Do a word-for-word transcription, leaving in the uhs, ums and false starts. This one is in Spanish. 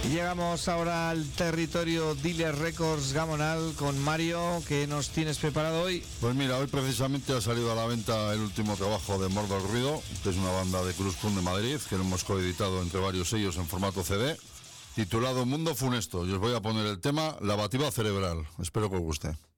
Llegamos ahora al territorio Dealer Records Gamonal con Mario. ¿Qué nos tienes preparado hoy? Pues mira, hoy precisamente ha salido a la venta el último trabajo de Mordor Ruido, que es una banda de cruz punk de Madrid, que lo hemos coeditado entre varios sellos en formato C D, titulado Mundo Funesto. Y os voy a poner el tema Lavativa Cerebral. Espero que os guste.